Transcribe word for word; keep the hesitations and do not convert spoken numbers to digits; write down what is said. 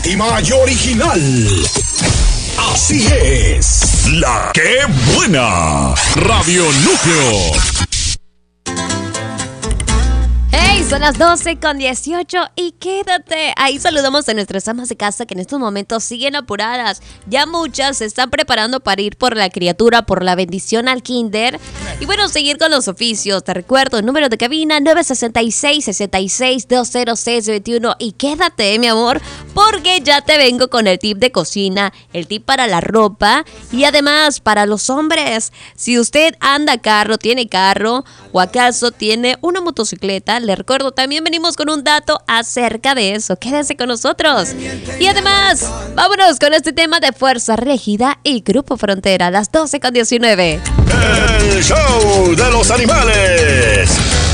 última y original. Así es, La Que Buena, Radio Núcleo. Hey, son las doce con dieciocho y quédate. Ahí saludamos a nuestras amas de casa que en estos momentos siguen apuradas. Ya muchas se están preparando para ir por la criatura, por la bendición al kinder. Y bueno, seguir con los oficios. Te recuerdo, el número de cabina nueve seis seis, seis seis, dos cero seis dos uno. Y quédate, mi amor, porque ya te vengo con el tip de cocina, el tip para la ropa y además para los hombres. Si usted anda carro, tiene carro o acaso tiene una motocicleta, le recuerdo, también venimos con un dato acerca de eso. Quédense con nosotros. Y además, vámonos con este tema de Fuerza Régida y Grupo Frontera, a las doce con diecinueve. El show de los animales.